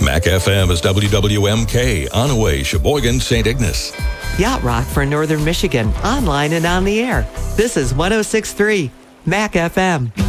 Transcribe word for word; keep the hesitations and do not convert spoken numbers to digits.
Mac F M is W W M K, Onaway, Sheboygan, Saint Ignace. Yacht Rock for Northern Michigan, online and on the air. This is one oh six point three Mac F M.